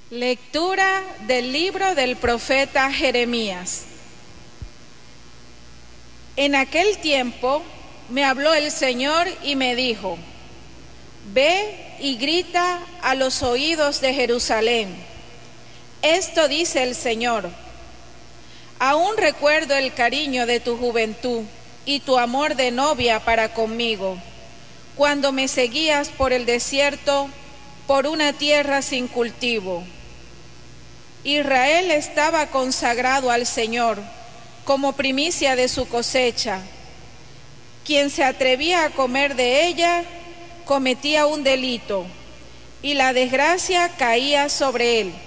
Lectura del libro del profeta Jeremías. En aquel tiempo me habló el Señor y me dijo: Ve y grita a los oídos de Jerusalén. Esto dice el Señor: aún recuerdo el cariño de tu juventud y tu amor de novia para conmigo, cuando me seguías por el desierto, por una tierra sin cultivo. Israel estaba consagrado al Señor como primicia de su cosecha. Quien se atrevía a comer de ella cometía un delito, y la desgracia caía sobre él.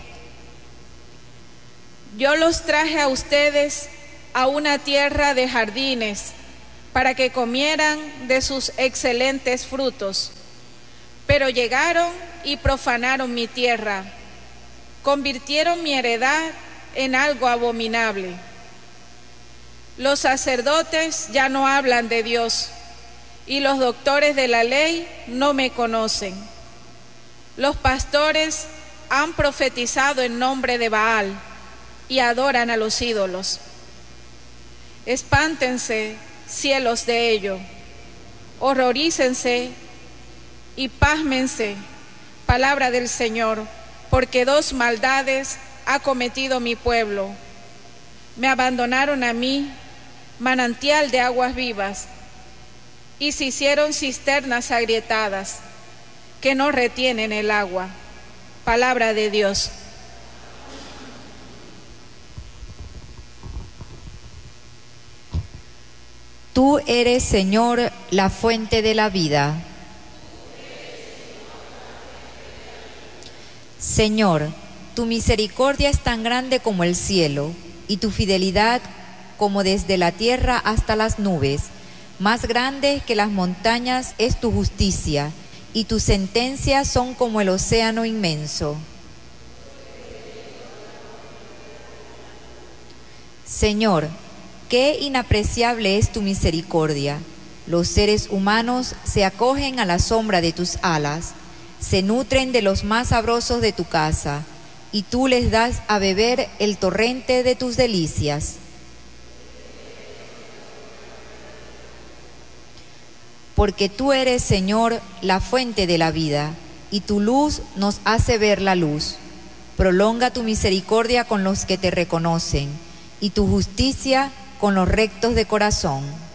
Yo los traje a ustedes a una tierra de jardines para que comieran de sus excelentes frutos, pero llegaron y profanaron mi tierra, convirtieron mi heredad en algo abominable. Los sacerdotes ya no hablan de Dios, y los doctores de la ley no me conocen. Los pastores han profetizado en nombre de Baal y adoran a los ídolos. Espántense, cielos, de ello, horrorícense y pásmense, palabra del Señor, porque dos maldades ha cometido mi pueblo. Me abandonaron a mí, manantial de aguas vivas, y se hicieron cisternas agrietadas que no retienen el agua. Palabra de Dios. Tú eres, Señor, la fuente de la vida. Señor, tu misericordia es tan grande como el cielo, y tu fidelidad como desde la tierra hasta las nubes. Más grande que las montañas es tu justicia, y tus sentencias son como el océano inmenso. Señor, qué inapreciable es tu misericordia. Los seres humanos se acogen a la sombra de tus alas, se nutren de los más sabrosos de tu casa, y tú les das a beber el torrente de tus delicias. Porque tú eres, Señor, la fuente de la vida, y tu luz nos hace ver la luz. Prolonga tu misericordia con los que te reconocen, y tu justicia con los rectos de corazón.